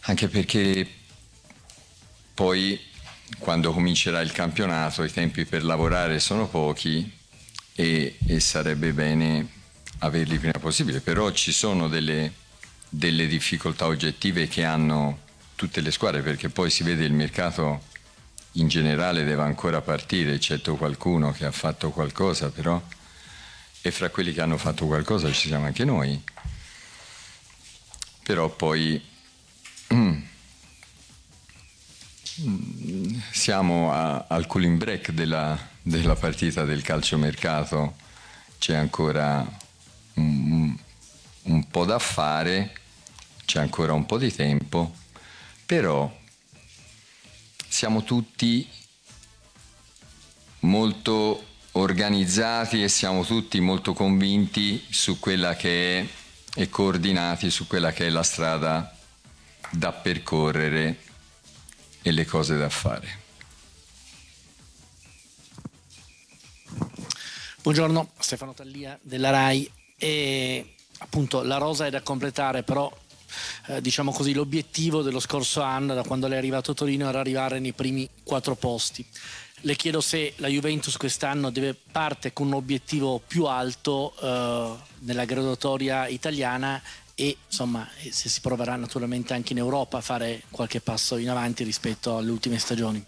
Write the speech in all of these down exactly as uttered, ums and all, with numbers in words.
anche perché poi quando comincerà il campionato i tempi per lavorare sono pochi e, e sarebbe bene averli prima possibile, però ci sono delle, delle difficoltà oggettive che hanno tutte le squadre, perché poi si vede il mercato in generale deve ancora partire, eccetto qualcuno che ha fatto qualcosa, però, e fra quelli che hanno fatto qualcosa ci siamo anche noi, però poi mm, siamo a, al cooling break della, della partita del calciomercato, c'è ancora un, un po' da fare, c'è ancora un po' di tempo, però siamo tutti molto organizzati e siamo tutti molto convinti su quella che è e coordinati su quella che è la strada da percorrere e le cose da fare. Buongiorno, Stefano Tallia della RAI. E appunto la rosa è da completare, però eh, diciamo così l'obiettivo dello scorso anno, da quando lei è arrivato a Torino, era arrivare nei primi quattro posti. Le chiedo se la Juventus quest'anno deve parte con un obiettivo più alto eh, nella graduatoria italiana e insomma se si proverà naturalmente anche in Europa a fare qualche passo in avanti rispetto alle ultime stagioni.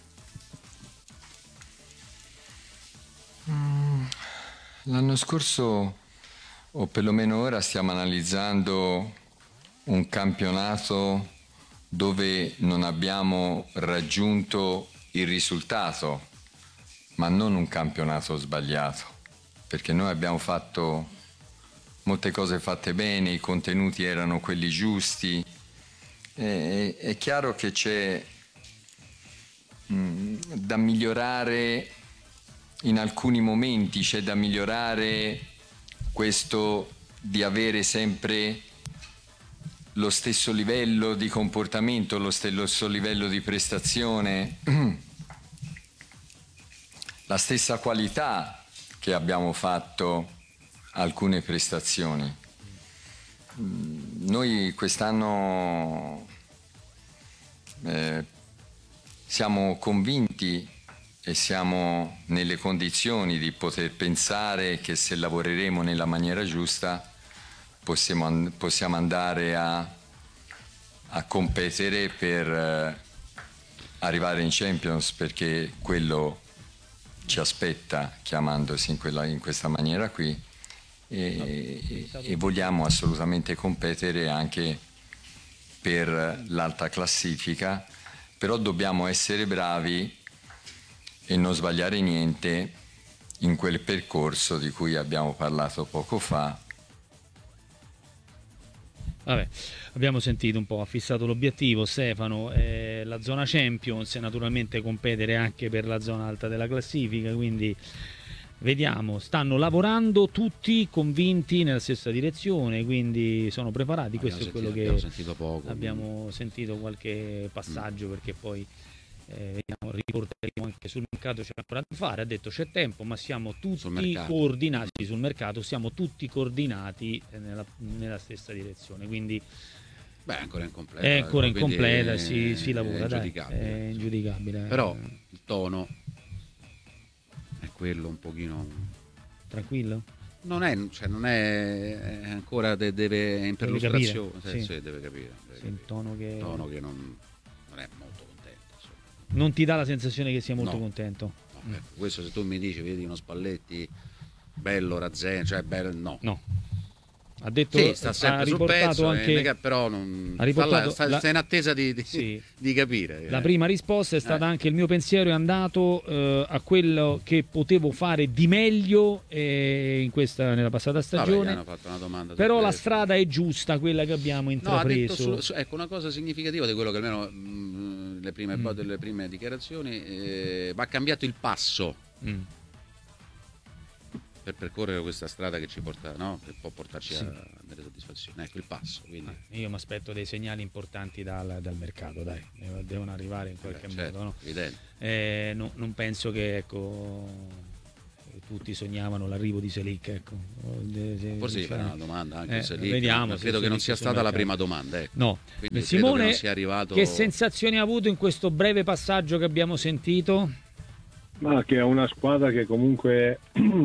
Mm, l'anno scorso, o perlomeno ora, stiamo analizzando un campionato dove non abbiamo raggiunto il risultato, ma non un campionato sbagliato, perché noi abbiamo fatto molte cose fatte bene, i contenuti erano quelli giusti. E, è chiaro che c'è mh, da migliorare in alcuni momenti, c'è da migliorare questo di avere sempre lo stesso livello di comportamento, lo stesso livello di prestazione, la stessa qualità che abbiamo fatto alcune prestazioni. Noi quest'anno eh, siamo convinti e siamo nelle condizioni di poter pensare che se lavoreremo nella maniera giusta possiamo, possiamo andare a, a competere per eh, arrivare in Champions, perché quello ci aspetta chiamandosi in, quella, in questa maniera qui e, e vogliamo assolutamente competere anche per l'alta classifica, però dobbiamo essere bravi e non sbagliare niente in quel percorso di cui abbiamo parlato poco fa. Vabbè, abbiamo sentito un po', ha fissato l'obiettivo Stefano, eh, la zona Champions e naturalmente competere anche per la zona alta della classifica, quindi vediamo, stanno lavorando tutti convinti nella stessa direzione, quindi sono preparati, abbiamo questo sentito, è quello che abbiamo sentito poco, abbiamo quindi. sentito qualche passaggio mm. perché poi eh, riporteremo anche sul mercato, c'è ancora da fare, ha detto c'è tempo ma siamo tutti coordinati sul mercato, siamo tutti coordinati nella, nella stessa direzione, quindi beh, è ancora incompleta, è ancora incompleta, è, si, si lavora, è dai, ingiudicabile, è ingiudicabile. Però il tono è quello un pochino tranquillo? Non è, cioè non è, è ancora de, deve in perlustrazione, deve capire, sì, sì. sì, deve capire, deve sì, capire. Il tono che, il tono che non, non è molto contento, insomma. Non ti dà la sensazione che sia molto no. contento? No, mm. ecco, questo se tu mi dici vedi uno Spalletti bello, Razzeno, cioè bello, no. No. Ha detto, sì, sta sempre ha sul pezzo, anche, eh, però non ha riportato sta, sta, sta in attesa di, di, sì. di capire. La eh. prima risposta è stata eh. anche il mio pensiero è andato eh, a quello che potevo fare di meglio eh, in questa, nella passata stagione. Vabbè, fatto una domanda però la strada è giusta, quella che abbiamo intrapreso. No, ha detto su, ecco, una cosa significativa di quello che almeno mh, le, prime, mm. delle prime dichiarazioni eh, va cambiato il passo. Mm. Per percorrere questa strada che ci porta, no? Che può portarci sì. a delle soddisfazioni, ecco il passo. Quindi. Io mi aspetto dei segnali importanti dal, dal mercato, dai, devono arrivare in qualche Beh, certo, modo. No? Evidente. Eh, no, non penso che ecco, tutti sognavano l'arrivo di Selic, ecco. Forse gli farà una domanda anche eh, Selic, vediamo, credo che non sia stata la prima domanda, ecco. No. Quindi Simone, che, non sia arrivato... che sensazioni ha avuto in questo breve passaggio che abbiamo sentito? Ma che è una squadra che comunque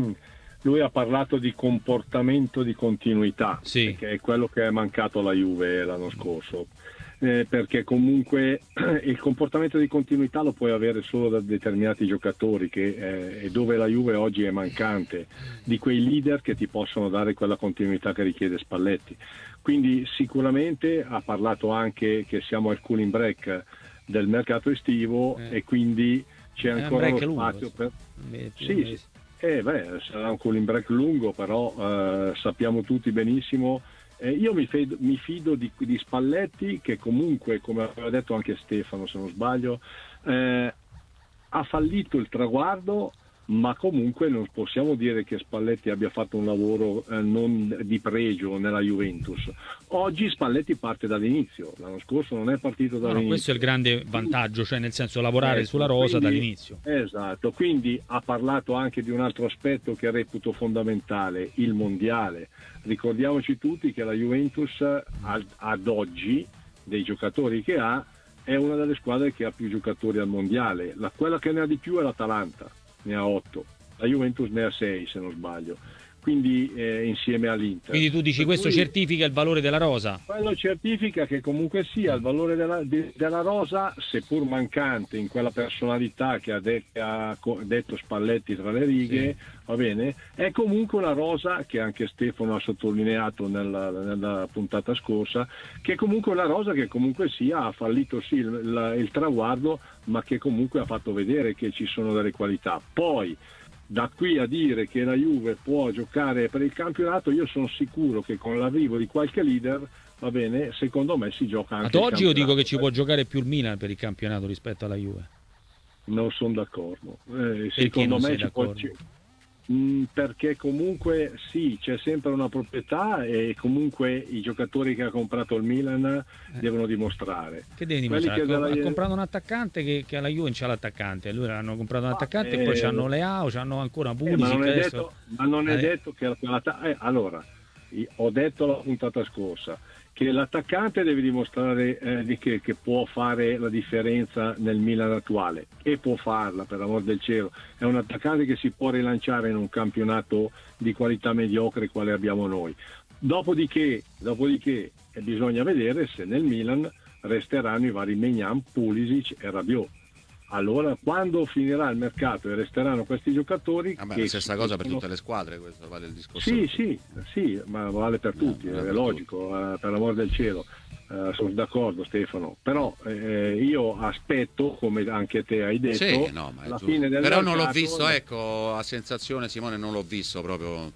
lui ha parlato di comportamento di continuità, sì, che è quello che è mancato alla Juve l'anno scorso. Eh, perché comunque il comportamento di continuità lo puoi avere solo da determinati giocatori, che eh, è dove la Juve oggi è mancante, di quei leader che ti possono dare quella continuità che richiede Spalletti. Quindi sicuramente ha parlato anche che siamo al cooling break del mercato estivo, eh. e quindi c'è ancora uno spazio per... Sì, sì. Eh, beh, sarà un cooling break lungo, però eh, sappiamo tutti benissimo. Eh, io mi, fedo, mi fido di, di Spalletti, che comunque, come aveva detto anche Stefano se non sbaglio, eh, ha fallito il traguardo, ma comunque non possiamo dire che Spalletti abbia fatto un lavoro eh, non di pregio nella Juventus. Oggi Spalletti parte dall'inizio, l'anno scorso non è partito dall'inizio. No, questo è il grande vantaggio, cioè nel senso lavorare eh, sulla rosa quindi, dall'inizio. Esatto, quindi ha parlato anche di un altro aspetto che reputo fondamentale, il mondiale. Ricordiamoci tutti che la Juventus ad, ad oggi, dei giocatori che ha, è una delle squadre che ha più giocatori al mondiale. La, quella che ne ha di più è l'Atalanta, ne ha otto, la Juventus ne ha sei se non sbaglio, quindi eh, insieme all'Inter. Quindi tu dici per questo cui, certifica il valore della rosa? Quello certifica che comunque sia il valore della, de, della rosa, seppur mancante in quella personalità che ha, de, che ha detto Spalletti tra le righe, sì, va bene, è comunque una rosa che anche Stefano ha sottolineato nella, nella puntata scorsa, che è comunque una rosa che comunque sia ha fallito sì il, il, il traguardo, ma che comunque ha fatto vedere che ci sono delle qualità. Poi da qui a dire che la Juve può giocare per il campionato, io sono sicuro che con l'arrivo di qualche leader, va bene, secondo me si gioca anche ad oggi. Io dico che ci può giocare più il Milan per il campionato rispetto alla Juve. Non sono d'accordo. Eh, secondo me ci può, ci, mh, perché comunque sì, c'è sempre una proprietà e comunque i giocatori che ha comprato il Milan eh. devono dimostrare. Che deve dimostrare? Che della... Ha comprato un attaccante che, che alla Juve non c'ha l'attaccante, lui hanno comprato un attaccante ah, e poi eh, c'hanno Leao, c'hanno ancora Pulisic. Eh, ma non è adesso... detto, ma non è eh. detto che la, eh, allora ho detto la puntata scorsa che l'attaccante deve dimostrare eh, di che, che può fare la differenza nel Milan attuale, e può farla, per l'amor del cielo. È un attaccante che si può rilanciare in un campionato di qualità mediocre quale abbiamo noi. Dopodiché, dopodiché eh, bisogna vedere se nel Milan resteranno i vari Maignan, Pulisic e Rabiot. Allora, quando finirà il mercato e resteranno questi giocatori... Vabbè, la stessa cosa per tutte le squadre, questo vale il discorso. Sì, sì, sì, ma vale per tutti, no, è per logico, tutti. Eh, per l'amor del cielo. Eh, sono d'accordo, Stefano. Però eh, io aspetto, come anche te hai detto, sì, no, ma la fine del Però mercato... non l'ho visto, ecco, a sensazione, Simone, non l'ho visto proprio...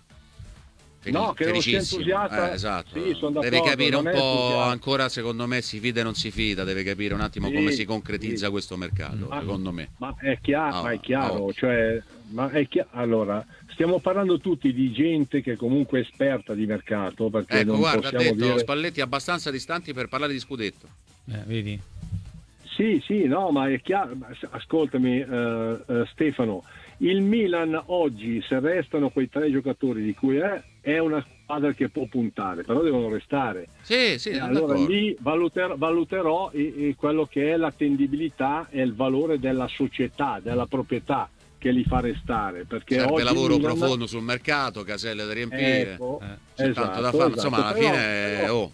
No, che non sia entusiasta, eh, esatto. Sì, sono deve capire un po', ancora secondo me si fida e non si fida, deve capire un attimo sì, come si concretizza sì. questo mercato, ma, secondo me. Ma è chiaro, oh, ma è chiaro, oh. cioè, ma è chiaro, allora, stiamo parlando tutti di gente che comunque è esperta di mercato, perché ecco, non guarda, ha possiamo detto dire... Spalletti abbastanza distanti per parlare di scudetto. Eh, vedi? Sì, sì, no, ma è chiaro, ascoltami uh, uh, Stefano, il Milan oggi, se restano quei tre giocatori di cui è, è una squadra che può puntare, però devono restare. Sì, sì, allora d'accordo. Lì valuter, valuterò e, e quello che è l'attendibilità e il valore della società, della proprietà che li fa restare. Perché serve oggi lavoro Milan... profondo sul mercato, caselle da riempire, ecco, eh, c'è esatto, tanto da fare, esatto, insomma alla però, fine... Però... Oh.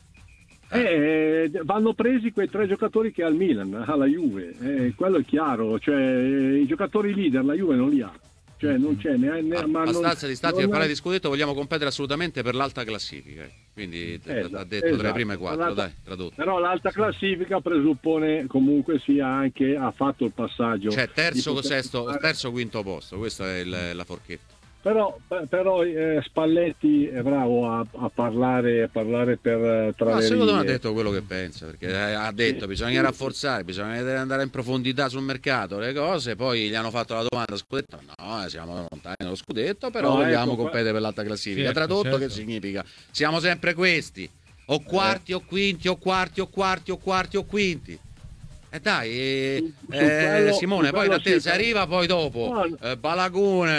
Eh, vanno presi quei tre giocatori che ha il Milan, alla Juve, eh, quello è chiaro, cioè eh, i giocatori leader la Juve non li ha, cioè non c'è ne, ne, ah, ma abbastanza non, distanti non per parlare è... di scudetto, vogliamo competere assolutamente per l'alta classifica, quindi esatto, ha detto esatto. tra le prime quattro, l'alta, dai, tradotto. Però l'alta classifica presuppone comunque sia anche, ha fatto il passaggio, cioè terzo, sesto, fare... terzo, quinto posto, questa è il, la forchetta. Però, però eh, Spalletti è bravo a, a parlare a parlare per tra no, le secondo me ha righe. detto quello che pensa, perché ha detto sì, bisogna sì. rafforzare, bisogna andare in profondità sul mercato, le cose, poi gli hanno fatto la domanda scudetto, no, siamo lontani dallo scudetto, però no, vogliamo ecco, competere per l'alta classifica. Certo, tradotto certo. Che significa? Siamo sempre questi, o quarti eh. o quinti o quarti o quarti o quarti o quinti. E eh dai, eh, quello, Simone, poi da te si arriva poi dopo, no. eh, Balagune,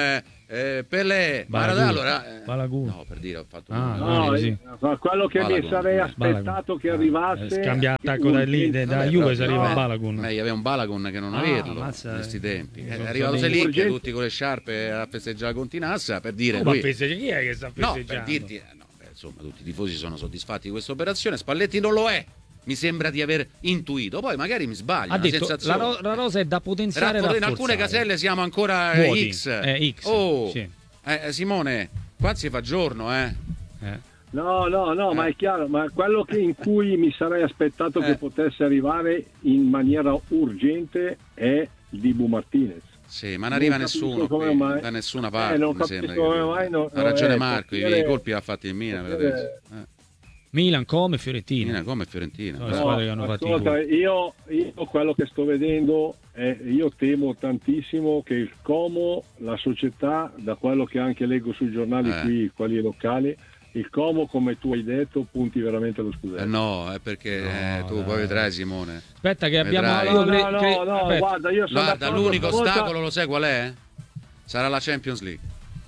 eh, Pelé, Balagun. Maradona, allora, eh, Balagun. no, per dire, ho fatto Ah, un- No, vedi, sì. ma quello che Balagun. mi sarei aspettato che Eh, arrivasse scambia attacco da lì, da Vabbè, Juve però, si arriva eh, a Balagun. meglio avere un Balagun che non Ah, averlo ammazza, in questi eh. tempi. Sono È stati arrivato Selic urgenti. tutti con le sciarpe a festeggiare con Tinassa per dire Oh, ma lui- festeggia- chi è che sta no, per festeggiando? dirti eh, no, beh, insomma tutti i tifosi sono soddisfatti di questa operazione. Spalletti non lo è, mi sembra di aver intuito, poi magari mi sbaglio, Ha una detto la, sensazione. ro- la rosa è da potenziare e Rafforzare- in rafforzare. alcune caselle siamo ancora Vuoti. X. Eh, X, Oh, sì. eh, Simone, qua si fa giorno, eh. Eh. No, no, no, Eh. ma è chiaro, ma quello che in cui mi sarei aspettato Eh. che potesse arrivare in maniera urgente è Dibu Martinez. Sì, ma non arriva Non capisco nessuno come qui, mai. da nessuna Eh, parte, non mi capisco sembra. come capito? mai no- ha ragione eh, Marco, i portiere- colpi l'ha fatti il Milan per portiere- adesso. Eh. Milan come Fiorentina. Milan come Fiorentina. No, bravo. squadre che hanno fatto i ascolta, gol. io, io quello che sto vedendo è, io temo tantissimo che il Como, la società, da quello che anche leggo sui giornali Eh. qui, quelli locali, il Como, come tu hai detto, punti veramente allo scudetto. Eh no, è perché No, eh, tu dai. poi vedrai Simone. Aspetta che abbiamo Vedrai. io No, cre- no, no, cre- no, aspetta. guarda, io sono Guarda, d'accordo, l'unico stavolta- ostacolo lo sai qual è? Sarà la Champions League.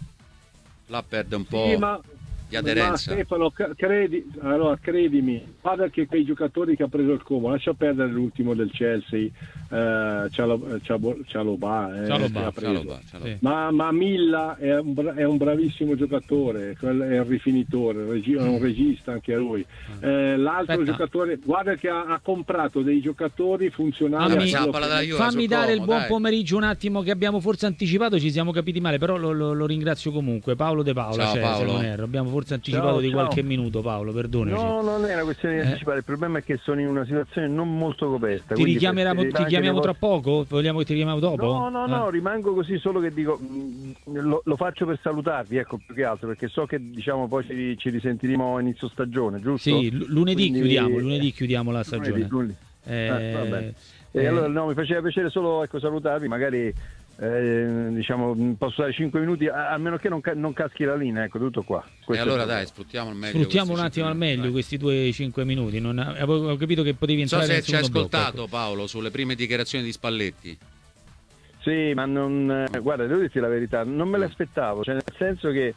Là perde un po' Sì, ma, di aderenza. ma Stefano, c- credi, allora, credimi, guarda che quei giocatori che ha preso il Como, lascia perdere l'ultimo del Chelsea, eh, Cialo- Ciabo- Cialobà, eh, Cialobà, che ha preso. Cialobà, Cialobà. Sì. Ma, ma Milla è un, bra- è un bravissimo giocatore, quello è il rifinitore, il regi- è un regista anche lui. Eh, l'altro Aspetta. giocatore, guarda che ha, ha comprato dei giocatori funzionali. Fammi- a Sa, quello parla che- della Juve, Fammi sul dare il Como, buon dai. pomeriggio un attimo che abbiamo forse anticipato, ci siamo capiti male, però lo, lo- lo ringrazio comunque. Paolo De Paola, Ciao, c'è, se Paolo. non erro. Abbiamo forse anticipato Ciao, di ciao. qualche minuto, Paolo, perdonaci. No, non è una questione di Eh. anticipare, il problema è che sono in una situazione non molto coperta. Ti quindi richiameremo, per- ti anche chiamiamo le tra vostre- poco? Vogliamo che ti chiamiamo dopo? No, no, no, Eh. rimango così, solo che dico, mh, lo, lo faccio per salutarvi, ecco, più che altro, perché so che diciamo poi ci, ci risentiremo a inizio stagione, giusto? Sì, l- lunedì Quindi- chiudiamo, lunedì chiudiamo la stagione. Lunedì, lunedì. Eh, Eh, va bene. eh, E allora no, mi faceva piacere solo ecco, salutarvi, magari eh, diciamo mh, posso dare cinque minuti, a, a meno che non, ca- non caschi la linea, ecco, tutto qua. E Questo è allora il dai, problema. sfruttiamo al meglio. Sfruttiamo questi un attimo al cinque minuti, meglio dai. questi tuoi cinque minuti. Non, avevo capito che potevi Non so entrare se nel ci hai secondo blocco, ascoltato ecco. Paolo sulle prime dichiarazioni di Spalletti. Sì, ma non eh, guarda, devo dirti la verità, non me l'aspettavo, cioè nel senso che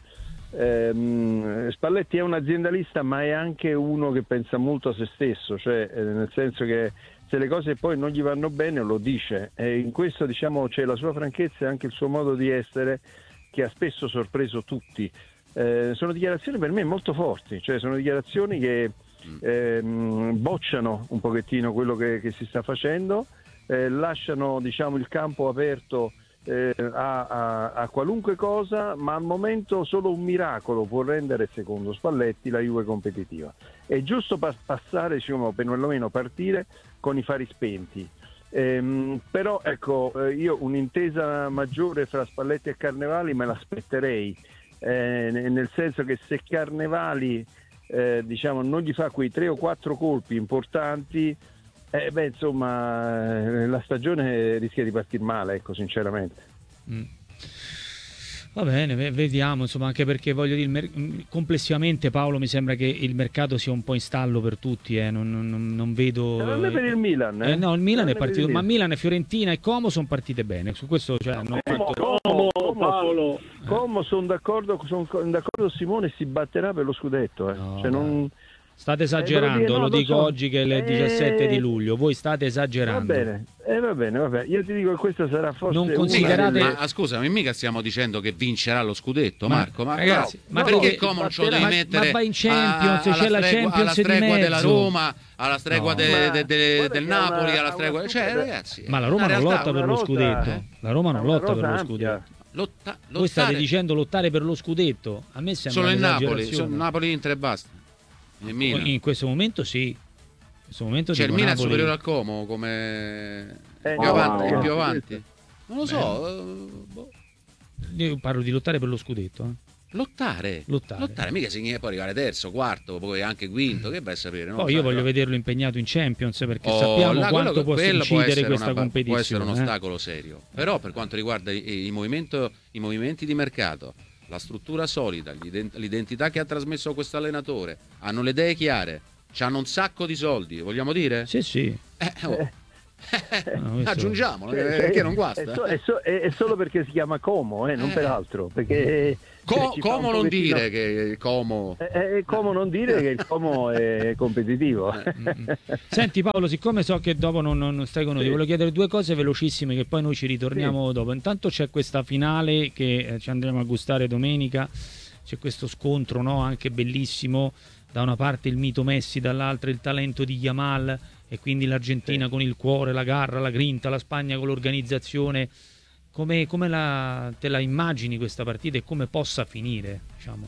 ehm, Spalletti è un aziendalista, ma è anche uno che pensa molto a se stesso, cioè eh, nel senso che se le cose poi non gli vanno bene lo dice, e in questo diciamo c'è la sua franchezza e anche il suo modo di essere che ha spesso sorpreso tutti. Eh, sono dichiarazioni per me molto forti, cioè sono dichiarazioni che ehm, bocciano un pochettino quello che, che si sta facendo, eh, lasciano diciamo il campo aperto eh, a, a, a qualunque cosa, ma al momento solo un miracolo può rendere, secondo Spalletti, la Juve competitiva. È giusto pa- passare, diciamo, per perlomeno partire con i fari spenti. Ehm, però ecco, eh, io un'intesa maggiore fra Spalletti e Carnevali me l'aspetterei, eh, nel senso che se Carnevali eh, diciamo non gli fa quei tre o quattro colpi importanti, eh, beh insomma eh, la stagione rischia di partire male, ecco, sinceramente. Mm. Va bene, ve- vediamo, insomma, anche perché voglio dire, il mer- complessivamente Paolo mi sembra che il mercato sia un po' in stallo per tutti, eh. non, non- non vedo... Non è per il Milan, eh? Eh, no, il Milan Non è per il partito, ma Milan. Milan e Fiorentina e Como sono partite bene, su questo cioè, hanno fatto... Como, Paolo, Como sono d'accordo, sono d'accordo Simone, si batterà per lo scudetto, eh. No, Cioè, non... State Eh, esagerando, volevo dire, no, lo lo dico so. oggi che è il Eh, diciassette di luglio, voi state Va esagerando. bene, eh, va bene, va bene. Io ti dico che questa sarà forse Non una considerate- delle- Ma ah, scusami, mica stiamo dicendo che vincerà lo scudetto, Ma- Marco. Ma ragazzi, no, ma ma perché perché- Como non ce lo devi ma- mettere ma vai in Champions, a- alla c'è la stregua- Champions alla di stregua della mezzo. Roma, alla stregua No. de- Ma- de- de- guarda del che ha una- Napoli, ha alla una stregua, cioè stupida- ragazzi, Ma la è Roma una non realtà. lotta per una lo rosa, scudetto. eh. La Roma non Una lotta per rosa lo ampia. scudetto. Lotta- Voi state lottare dicendo lottare per lo scudetto. A me sembra solo il Napoli, un'esagerazione. solo Napoli, Inter e basta. Il Milan. In questo momento sì. In questo momento Cioè il dico Milan è Napoli- superiore al Como come Eh, più no, avanti, no, più no. avanti. Non lo so, eh, boh. Io parlo di lottare per lo scudetto. eh. Lottare. Lottare. mica significa poi arrivare terzo, quarto, poi anche quinto, che vai a sapere? Non lo Poi io so, voglio però. vederlo impegnato in Champions perché Oh, sappiamo là, quanto quello- può quello incidere essere questa una- competizione. Può essere un eh. ostacolo serio. Però per quanto riguarda i, i, movimento- i movimenti di mercato, la struttura solida, l'ident- l'identità che ha trasmesso questo allenatore, hanno le idee chiare, hanno un sacco di soldi, vogliamo dire? Sì, sì. Eh, oh. No, questo... Aggiungiamolo, Eh, che, eh, che non guasta. È, so- è so- è- è solo perché si chiama Como, eh, non Eh. per altro. Perché Co- ci fa Como un non pochettino- dire che Como... È, è Como non dire che il Como è competitivo. Senti Paolo, siccome so che dopo non, non stai con noi, Sì. ti voglio chiedere due cose velocissime che poi noi ci ritorniamo Sì. dopo. Intanto c'è questa finale che eh, ci andremo a gustare domenica, c'è questo scontro, no? Anche bellissimo, da una parte il mito Messi, dall'altra il talento di Yamal, e quindi l'Argentina Sì. con il cuore, la garra, la grinta, la Spagna con l'organizzazione. Come, come la, te la immagini questa partita e come possa finire, diciamo?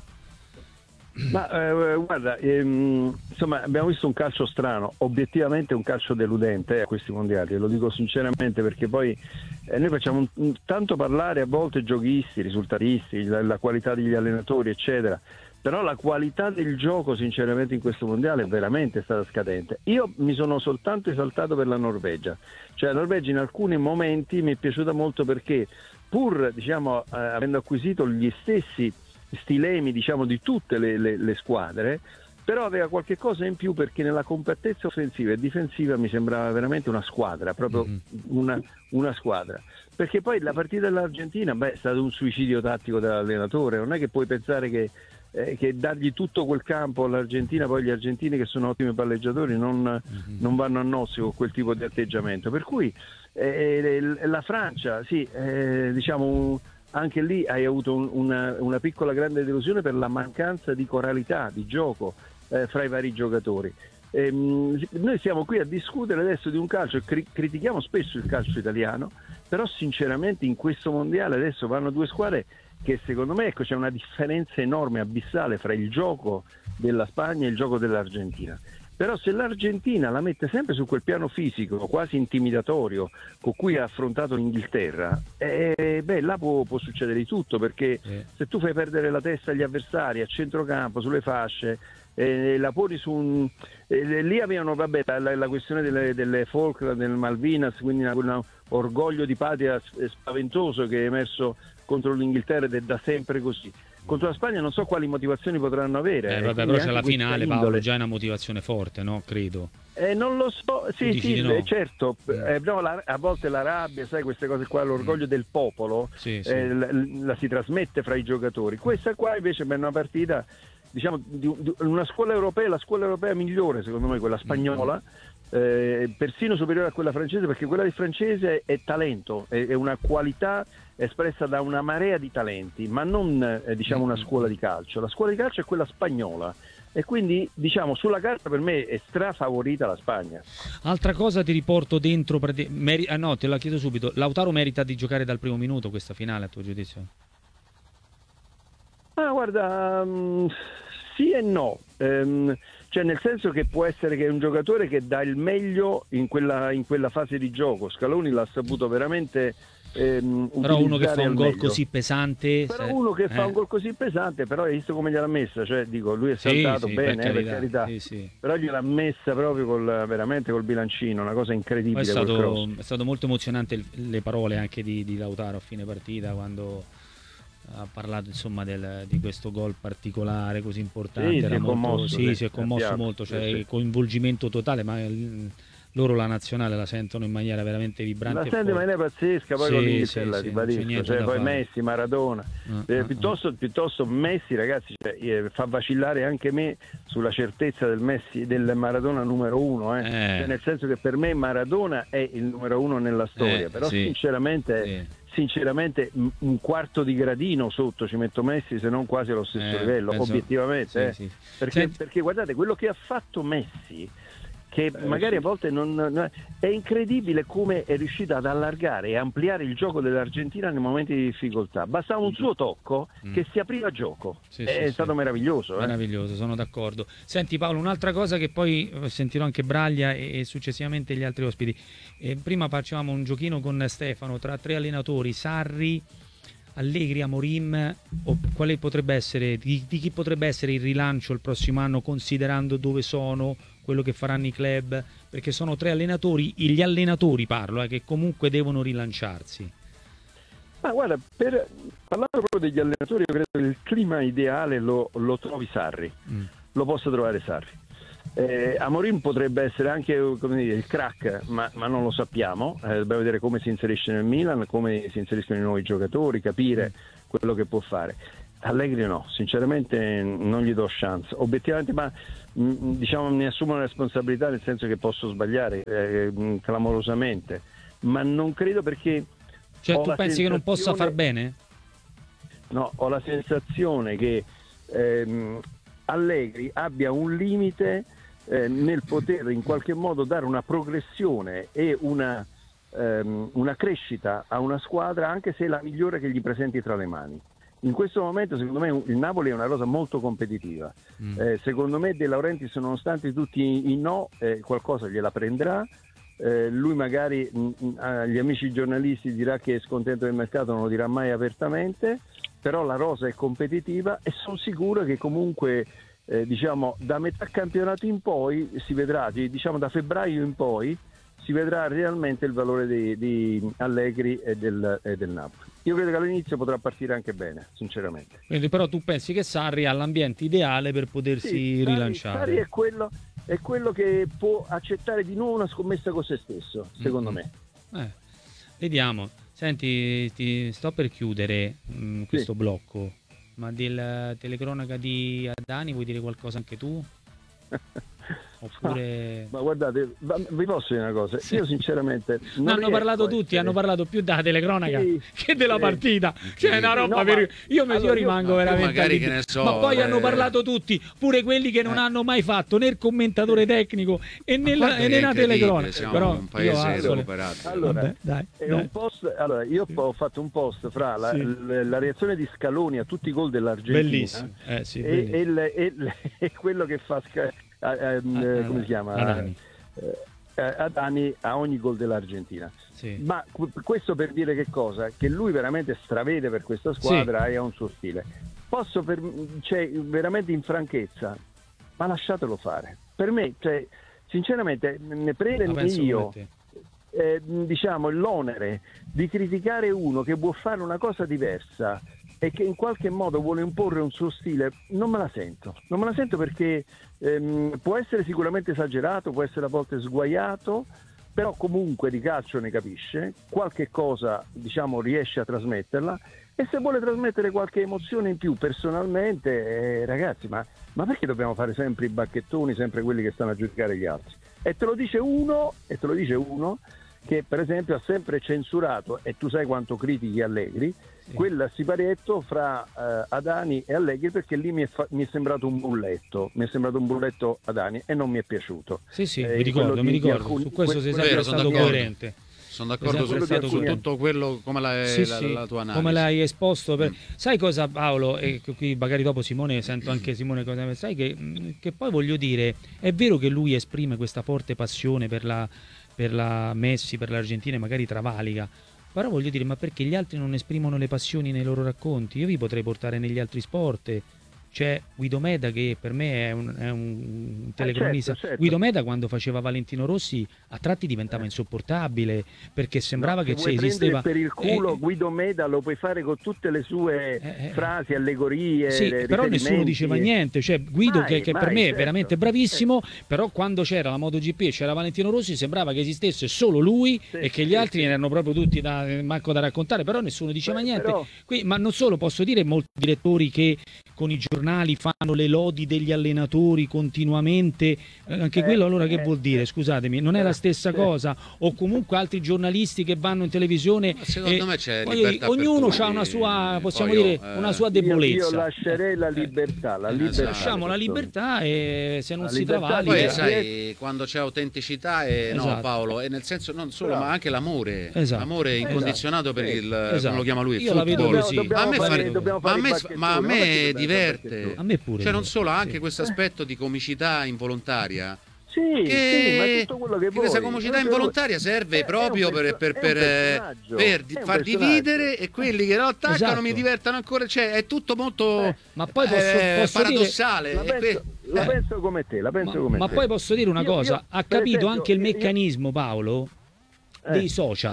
Ma eh, guarda, ehm, insomma, abbiamo visto un calcio strano, obiettivamente un calcio deludente eh, a questi mondiali, lo dico sinceramente, perché poi eh, noi facciamo un, un, tanto parlare a volte giochisti, risultatisti, la, la qualità degli allenatori, eccetera. Però la qualità del gioco sinceramente in questo mondiale è veramente stata scadente. Io mi sono soltanto esaltato per la Norvegia, cioè la Norvegia in alcuni momenti mi è piaciuta molto perché pur diciamo eh, avendo acquisito gli stessi stilemi diciamo di tutte le, le, le squadre, però aveva qualche cosa in più, perché nella compattezza offensiva e difensiva mi sembrava veramente una squadra, proprio mm-hmm. una, una squadra. Perché poi la partita dell'Argentina, beh, è stato un suicidio tattico dell'allenatore, non è che puoi pensare che Eh, che dargli tutto quel campo all'Argentina, poi gli argentini che sono ottimi palleggiatori non, mm-hmm. non vanno a nozze con quel tipo di atteggiamento, per cui eh, la Francia sì, eh, diciamo anche lì hai avuto un, una, una piccola grande delusione per la mancanza di coralità di gioco eh, fra i vari giocatori. Eh, noi siamo qui a discutere adesso di un calcio, cri- critichiamo spesso il calcio italiano, però sinceramente in questo mondiale adesso vanno due squadre che secondo me ecco, c'è una differenza enorme, abissale fra il gioco della Spagna e il gioco dell'Argentina. Però se l'Argentina la mette sempre su quel piano fisico quasi intimidatorio con cui ha affrontato l'Inghilterra, eh, beh, là può, può succedere di tutto, perché eh. se tu fai perdere la testa agli avversari a centrocampo, sulle fasce, eh, la poni su un... Eh, lì avevano vabbè, la, la questione delle, delle Falkland, del Malvinas, quindi un orgoglio di patria spaventoso che è emerso contro l'Inghilterra, ed è da sempre così. Contro la Spagna non so quali motivazioni potranno avere. Eh, vabbè, però c'è la finale, Paolo, già è una motivazione forte, no? Credo. Eh, non lo so, sì, sì, no? certo. Eh, no, la, a volte la rabbia, sai, queste cose qua, l'orgoglio mm. del popolo, sì, sì. Eh, la, la si trasmette fra i giocatori. Questa qua invece è una partita, diciamo, di, di una scuola europea, la scuola europea migliore, secondo me, quella spagnola. Mm. Eh, persino superiore a quella francese, perché quella di francese è talento, è, è una qualità espressa da una marea di talenti, ma non eh, diciamo una scuola di calcio. La scuola di calcio è quella spagnola e quindi diciamo sulla carta per me è strafavorita la Spagna. Altra cosa ti riporto dentro, meri- ah, no, te la chiedo subito, Lautaro merita di giocare dal primo minuto questa finale a tuo giudizio? Ah, guarda, um, sì e no. Um, Cioè nel senso che può essere che è un giocatore che dà il meglio in quella, in quella fase di gioco. Scaloni l'ha saputo veramente ehm, però uno che fa un gol meglio. così pesante, però se... uno che eh. fa un gol così pesante, però hai visto come gliel'ha messa, cioè dico lui è sì, saltato sì, bene, per eh, carità, per carità. Sì, sì. Però gliel'ha messa proprio col, veramente col bilancino, una cosa incredibile. È stato, è stato molto emozionante il, le parole anche di, di Lautaro a fine partita, quando ha parlato insomma del, di questo gol particolare così importante. Sì, era si è molto, commosso, sì, sì, si è commosso sì, molto, cioè sì, sì. coinvolgimento totale, ma il, loro la nazionale la sentono in maniera veramente vibrante. La sente in maniera pazzesca, poi sì, con l'Inghilterra, sì, ribadisco, sì, cioè, poi fare. Messi, Maradona, Uh, eh, uh, piuttosto, uh. piuttosto Messi, ragazzi, cioè, eh, fa vacillare anche me sulla certezza del Messi, del Maradona numero uno, eh. Eh. Cioè, nel senso che per me Maradona è il numero uno nella storia, eh, però sì, sinceramente... sì. Sinceramente un quarto di gradino sotto ci metto Messi, se non quasi allo stesso eh, livello, penso... obiettivamente. sì, eh. sì. Perché, Senti... perché guardate, quello che ha fatto Messi, che eh, magari sì. a volte non, non è incredibile come è riuscito ad allargare e ampliare il gioco dell'Argentina nei momenti di difficoltà. Bastava un suo tocco mm. che si apriva gioco. Sì, è sì, stato sì. meraviglioso. Eh? Meraviglioso, sono d'accordo. Senti Paolo, un'altra cosa che poi sentirò anche Braglia e, e successivamente gli altri ospiti. Eh, prima facevamo un giochino con Stefano tra tre allenatori, Sarri, Allegri, Amorim, o quale potrebbe essere, di, di chi potrebbe essere il rilancio il prossimo anno, considerando dove sono, quello che faranno i club, perché sono tre allenatori, gli allenatori parlo, eh, che comunque devono rilanciarsi. Ma guarda, per, parlando proprio degli allenatori, io credo che il clima ideale lo, lo trovi Sarri, mm. lo possa trovare Sarri. Eh, Amorim potrebbe essere anche, come dire, il crack, ma, ma non lo sappiamo. Eh, dobbiamo vedere come si inserisce nel Milan, come si inseriscono i nuovi giocatori, capire quello che può fare. Allegri no, sinceramente non gli do chance, obiettivamente, ma mh, diciamo ne assumo la responsabilità, nel senso che posso sbagliare eh, mh, clamorosamente, ma non credo, perché Cioè ho tu la pensi che non possa far bene? No, ho la sensazione che ehm, Allegri abbia un limite eh, nel poter in qualche modo dare una progressione e una, ehm, una crescita a una squadra, anche se è la migliore che gli presenti tra le mani. In questo momento secondo me il Napoli è una rosa molto competitiva. Mm. Eh, secondo me De Laurentiis, nonostante tutti i, i no, eh, qualcosa gliela prenderà. Eh, lui magari mh, agli amici giornalisti dirà che è scontento del mercato, non lo dirà mai apertamente, però la rosa è competitiva e sono sicuro che comunque eh, diciamo da metà campionato in poi si vedrà, diciamo da febbraio in poi si vedrà realmente il valore di, di Allegri e del, e del Napoli. Io credo che all'inizio potrà partire anche bene, sinceramente. Quindi però tu pensi che Sarri ha l'ambiente ideale per potersi sì, rilanciare? Sarri è quello, è quello che può accettare di nuovo una scommessa con se stesso, secondo mm-hmm. me. Eh, vediamo. Senti, ti sto per chiudere mh, questo sì. blocco, ma della telecronaca di Adani vuoi dire qualcosa anche tu? Oppure... Ma, ma guardate, vi posso dire una cosa? Sì. Io sinceramente non hanno parlato tutti, essere... hanno parlato più della telecronaca sì, che della sì. partita. Cioè è una roba no, per... io, allora, io rimango io, veramente magari che ne so, ma poi eh... hanno parlato tutti, pure quelli che non eh. hanno mai fatto né il commentatore tecnico e nella, e nella telecronaca. Siamo però un paese recuperato. Allora, Vabbè, dai, è dai. Un post, allora io ho fatto un post fra la, sì. la, la reazione di Scaloni a tutti i gol dell'Argentina bellissimo. Eh, sì, e, e, il, e, e quello che fa Uh, um, uh, come si chiama? Adani. Uh, uh, Adani a ogni gol dell'Argentina. Sì. Ma questo per dire che cosa? Che lui veramente stravede per questa squadra sì. e ha un suo stile. Posso per, cioè, veramente in franchezza, ma lasciatelo fare. Per me, cioè, sinceramente, ne prendo io eh, diciamo l'onere di criticare uno che vuol fare una cosa diversa e che in qualche modo vuole imporre un suo stile. Non me la sento, non me la sento perché ehm, può essere sicuramente esagerato, può essere a volte sguaiato, però comunque di calcio ne capisce, qualche cosa diciamo riesce a trasmetterla, e se vuole trasmettere qualche emozione in più personalmente, eh, ragazzi, ma, ma perché dobbiamo fare sempre i bacchettoni, sempre quelli che stanno a giudicare gli altri? E te lo dice uno, e te lo dice uno che per esempio ha sempre censurato, e tu sai quanto critichi Allegri, sì. quel siparietto fra uh, Adani e Allegri, perché lì mi è, fa- mi è sembrato un bulletto, mi è sembrato un bulletto Adani e non mi è piaciuto. Sì, sì, eh, mi ricordo, mi ricordo, alcuni, su questo sei sempre stato coerente. Sono d'accordo su, su, su tutto quello, come la, sì, la, sì, la tua analisi. Come l'hai esposto. Per... Mm. Sai cosa, Paolo, e qui magari dopo Simone, sento anche Simone cosa ne sai, che, che poi voglio dire, è vero che lui esprime questa forte passione per la, per la Messi, per l'Argentina e magari travalica, però voglio dire, ma perché gli altri non esprimono le passioni nei loro racconti? Io vi potrei portare negli altri sport. C'è Guido Meda, che per me è un, è un telecronista. Eh certo, certo. Guido Meda, quando faceva Valentino Rossi, a tratti diventava insopportabile, perché sembrava no, che se esisteva per il culo eh, Guido Meda lo puoi fare con tutte le sue eh, frasi, allegorie, sì, però nessuno diceva niente. Cioè Guido, mai, che, che mai, per me certo. è veramente bravissimo, eh. però quando c'era la MotoGP e c'era Valentino Rossi sembrava che esistesse solo lui sì, e che gli altri sì. erano proprio tutti da, manco da raccontare, però nessuno diceva Beh, niente. Però... Qui, ma non solo, posso dire, molti direttori che con i giornali fanno le lodi degli allenatori continuamente, anche eh, quello allora che eh, vuol dire? Scusatemi, non è la stessa eh, cosa? O comunque altri giornalisti che vanno in televisione, secondo eh, me c'è poi, ognuno ha una sua, possiamo poi, dire, oh, una sua debolezza. Io, io lascerei la libertà, la libertà lasciamo la libertà, e se non la si travalica. Poi sai, quando c'è autenticità e esatto. no Paolo, e nel senso non solo, Però, ma anche l'amore, esatto. l'amore incondizionato esatto. per il esatto. come lo chiama lui, il io la vedo così. Dobbiamo, a me fare, fare, ma a me, ma a me diverte. A me pure. Cioè non solo, anche sì. questo aspetto di comicità involontaria. Sì, che, sì, ma tutto quello che, che vuoi. Questa comicità involontaria serve è, proprio è per, per, per, per far dividere, e quelli che lo attaccano esatto. mi divertano ancora. Cioè è tutto molto eh, ma poi posso, eh, posso paradossale. Dire, la, penso, que- la eh. penso come te, la penso ma, come ma te. poi posso dire una io, cosa, io, ha capito esempio, anche il io, meccanismo, Paolo, eh. dei social.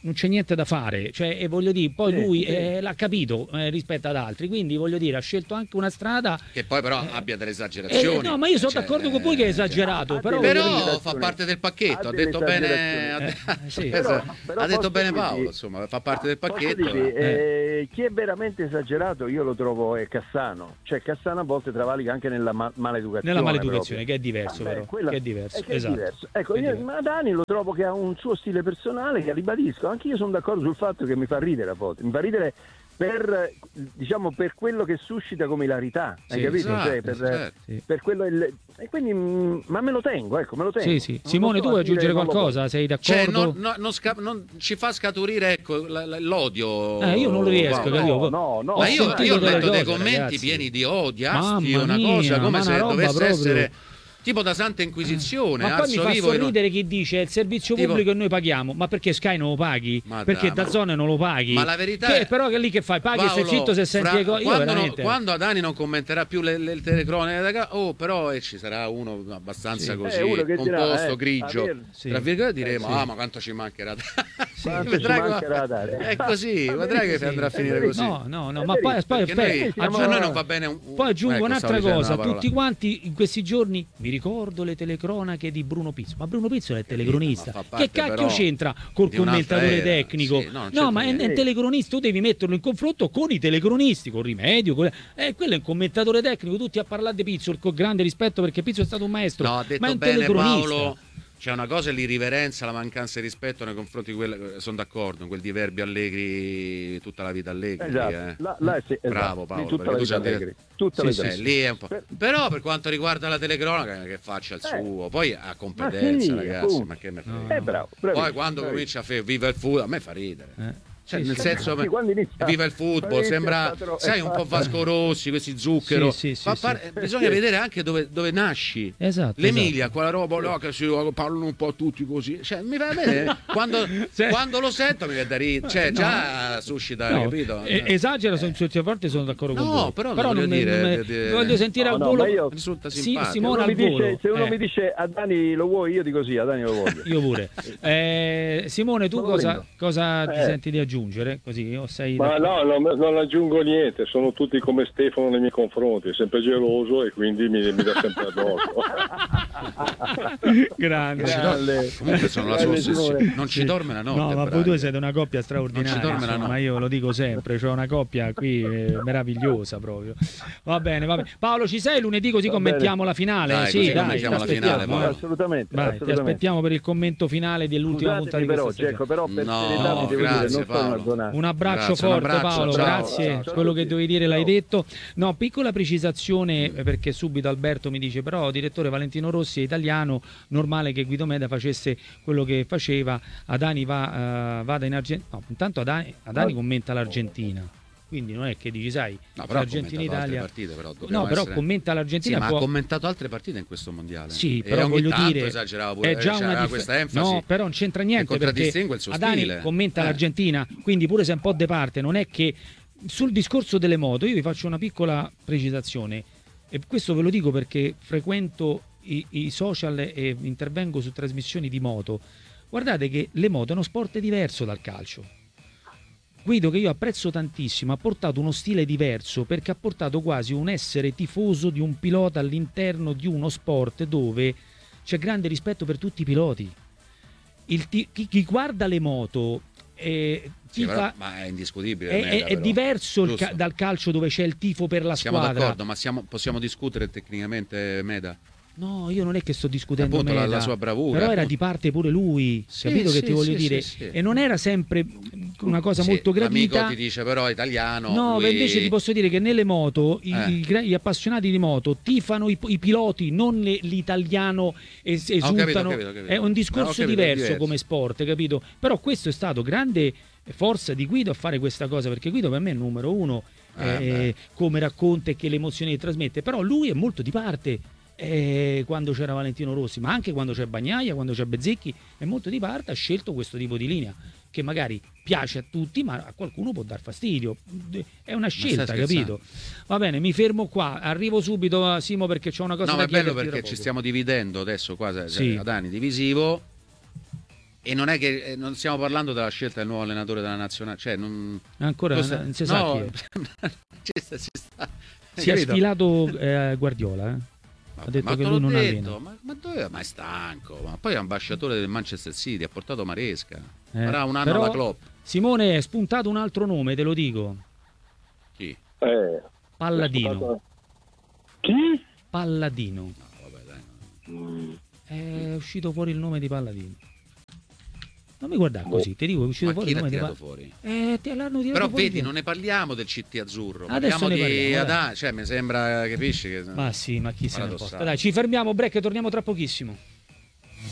non c'è niente da fare, cioè, e voglio dire, poi sì, lui sì. Eh, l'ha capito eh, rispetto ad altri, quindi voglio dire, ha scelto anche una strada che poi però eh, abbia delle eh, esagerazioni. no, ma io sono Cioè, d'accordo con voi che è esagerato, ha però, delle voglio dire- però fa parte del pacchetto, ha ha delle detto bene, esagerazioni. ha, Eh, sì. Però- però ha detto posso bene dirvi- Paolo, insomma, fa parte del Posso pacchetto. dirvi, eh. eh, chi è veramente esagerato io lo trovo è Cassano, cioè Cassano a volte travalica anche nella ma- maleducazione. nella maleducazione, proprio. che è diverso, Beh, però, quella- che è diverso, è che è esatto. diverso. Ecco, Che è io, diverso. ma Dani lo trovo che ha un suo stile personale che ribadisco, anche io sono d'accordo sul fatto che mi fa ridere a volte, mi fa ridere per, diciamo, per quello che suscita come ilarità, hai Sì, capito? esatto, Cioè, per, certo. Sì. per quello il- e quindi mm, ma me lo tengo, ecco, me lo tengo. Sì, sì. Non Simone, lo so, tu vuoi a dire aggiungere non lo qualcosa? Sei d'accordo? Cioè, non, no- non sca- non ci fa scaturire ecco, l- l- l'odio. Eh, io non lo riesco, Paolo. capito? No, no, Ma Ho io, sentito io delle metto dei cose, commenti ragazzi. pieni di odio, Mamma asti, una mia, cosa come ma se una roba dovesse proprio- essere tipo da Santa Inquisizione. Ma poi mi alzo fa vivo e non- sorridere chi dice è il servizio Tipo- pubblico e noi paghiamo, ma perché Sky non lo paghi? Ma Perché dai, ma- Dazzone non lo paghi? Ma la verità che, è- però che lì che fai? Paghi e Paolo, sei zitto se senti fra- le cose. Io quando, non- veramente quando Adani non commenterà più le, le telecronache, oh, però eh, ci sarà uno abbastanza Sì. così Eh, uno che dirà, composto, eh, grigio. aver- Sì. Tra virgolette diremo: Eh, sì. ah, ma quanto ci mancherà. Quanto Vedrai ci come- mancherà Dani. È così, Va vedrai che benissimo, andrà a è finire verissimo. così. No, no, no, È ma poi, verissimo, poi, Perché aspetta, noi- siamo- a noi non va bene un, Poi aggiungo ecco, un'altra stavo dicendo cosa, una parola. tutti quanti in questi giorni mi ricordo le telecronache di Bruno Pizzo, ma Bruno Pizzo è il telecronista. ma fa parte Che cacchio però c'entra col di un'altra commentatore era. tecnico? Sì, no, non no, c'entra ma è, è niente. un telecronista, tu devi metterlo in confronto con i telecronisti, con Rimedio, con... Eh, quello è un commentatore tecnico, tutti a parlare di Pizzo con grande rispetto perché Pizzo è stato un maestro, No, ha detto ma è un bene telecronista. Paolo. C'è una cosa è l'irriverenza, la mancanza di rispetto nei confronti di quella. Sono d'accordo, in quel diverbio Allegri, tutta la vita Allegri. Esatto. eh. Là- là sì, esatto. Bravo Paolo. Di tutta perché la tu vita c'hai detto- Allegri. Tutta Sì, la sì, vita Eh, Allegri. lì è un po'. Per- Però per quanto riguarda la telecronaca che faccia il Eh. suo, poi ha competenza, sì, ragazzi, appunto. ma che me No. frega. Eh, bravo, Poi bravissimo, quando bravissimo. comincia a fare viva il football, a me fa ridere. Eh. Cioè, Sì, nel sì. senso, Sì, quando inizia- viva il football, quando inizia sembra, a tro- sai, un po' Vasco Rossi, questi zucchero. Sì, sì, sì, Ma sì. par- Bisogna vedere anche dove, dove nasci. Esatto, L'Emilia, esatto. quella roba là che si parlano un po' tutti così. Cioè, mi va bene. Quando, Cioè- quando lo sento mi viene da ridere. Cioè, No. già suscita, No, capito? eh, esagera, su certe volte sono d'accordo con No, voi. però voglio non mi- dire, non mi- di- voglio sentire No, al no, volo. ma io- risulta Sì, simpatico. Se Simone uno, al mi volo. dice, se uno Eh. mi dice a Dani lo vuoi, io dico sì, a Dani lo voglio. Io pure. Eh, Simone, tu Non lo cosa, prendo. cosa ti Eh. senti di aggiungere? Così io sei Ma d'accordo. no, non, non aggiungo niente, sono tutti come Stefano nei miei confronti, è sempre geloso e quindi mi, mi dà sempre addosso. Grande. Grande. Comunque sono la sua Grande ossessione. Simone. Non ci dorme la notte. No, ma voi bravi. due siete una coppia Non straordinaria. ci dorme la insomma, notte. ma io lo dico sempre, c'è una coppia qui eh, meravigliosa proprio. Va bene, va bene. Paolo, ci sei lunedì così Va commentiamo bene. la finale? Dai, sì, così dai, commentiamo ti la finale, aspettiamo, poi. eh. Assolutamente, Vai, ti assolutamente. aspettiamo per il commento finale dell'ultima punta Scusatemi di però, questa stagione. Cecco, però per No, serietà vi devo grazie, dire, non sono Paolo. una zona. Un abbraccio Grazie, un forte abbraccio, Paolo, ciao. grazie, Ciao, ciao quello a che tutti. dovevi dire l'hai Ciao. detto. No, piccola precisazione eh, perché subito Alberto mi dice però direttore Valentino Rossi è italiano, normale che Guido Meda facesse quello che faceva, Adani va, eh, vada in Argentina, no, intanto Adani, Adani commenta l'Argentina. Quindi non è che dici, sai, No, però ha Argentina commentato altre Italia. partite, però dobbiamo No, però essere- commenta Sì, l'Argentina. ma può- ha commentato altre partite in questo mondiale. Sì, E però ogni voglio tanto dire esagerava pure, è già c'era una dif- questa enfasi. No, però non c'entra niente che perché contraddistingue il suo Adani stile. commenta Eh. l'Argentina, quindi pure se è un po' de parte, non è che sul discorso delle moto io vi faccio una piccola precisazione e questo ve lo dico perché frequento i, i social e intervengo su trasmissioni di moto. Guardate che le moto è uno sport diverso dal calcio. Guido, che io apprezzo tantissimo, ha portato uno stile diverso perché ha portato quasi un essere tifoso di un pilota all'interno di uno sport dove c'è grande rispetto per tutti i piloti. Il ti- chi, chi guarda le moto eh, Sì, tifa- però- ma è indiscutibile. è, Meda, è- è però. diverso il Giusto. ca- dal calcio dove c'è il tifo per la Siamo squadra. d'accordo, ma siamo- possiamo discutere tecnicamente Meda? No, io non è che sto discutendo Appunto, la- Meda, la sua bravura, però era appunto. di parte pure lui, Sì, capito che sì, ti voglio sì, dire? sì, sì. E non era sempre una cosa Sì, molto gradita. L'amico ti dice però italiano. No, lui- ma invece ti posso dire che nelle moto i- Eh. i, gra- gli appassionati di moto tifano i, i piloti, non le- l'italiano es- Ho capito, ho esultano. capito, ho capito. È un discorso No, ho capito, è diverso, diverso. come sport, capito? Però questo è stato grande forza di Guido a fare questa cosa, perché Guido per me è il numero uno, Eh, eh, beh. come racconta e che le emozioni che trasmette, però lui è molto di parte. eh, quando c'era Valentino Rossi, ma anche quando c'è Bagnaia, quando c'è Bezzecchi, è molto di parte, ha scelto questo tipo di linea che magari piace a tutti, ma a qualcuno può dar fastidio. È una scelta, stai capito? Va bene, mi fermo qua, arrivo subito a Simo perché c'ho una cosa No, da ma è bello chiederti perché tra ci poco. stiamo dividendo adesso qua, cioè, Sì. Adani divisivo, E non è che eh, non stiamo parlando della scelta del nuovo allenatore della nazionale, cioè non Ancora Cosa- non si sa no, chi ci sta, ci sta. è. Si è Capito? sfilato eh, Guardiola, eh. Ma, ha detto ma che te lui l'ho non detto, allena. ma, ma dove ma è stanco? Ma poi è ambasciatore del Manchester City, ha portato Maresca. Eh, Farà un anno però- alla Klopp. Simone, è spuntato un altro nome, te lo dico. Chi? Eh, Palladino. chi? Palladino. No, vabbè, dai. Mm. È uscito fuori il nome di Palladino. Non mi guardare così, ti dico, è uscito Ma fuori chi il l'ha nome di tirato Palladino. fuori? Eh, te l'hanno tirato Però fuori vedi, via. non ne parliamo del C T azzurro, Adesso parliamo ne di parliamo, dai. Ada, cioè mi sembra, capisci che Ma sì, ma chi se ne Paradossale. importa. Dai, ci fermiamo, break, torniamo tra pochissimo.